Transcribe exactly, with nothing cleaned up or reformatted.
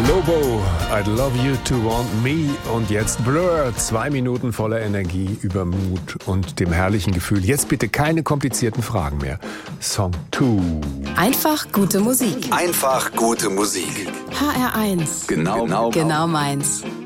Lobo, I'd love you to want me. Und jetzt Blur, zwei Minuten voller Energie, Übermut und dem herrlichen Gefühl. Jetzt bitte keine komplizierten Fragen mehr. Song zwei. Einfach gute Musik. Einfach gute Musik. H R eins. Genau, genau, Genau meins.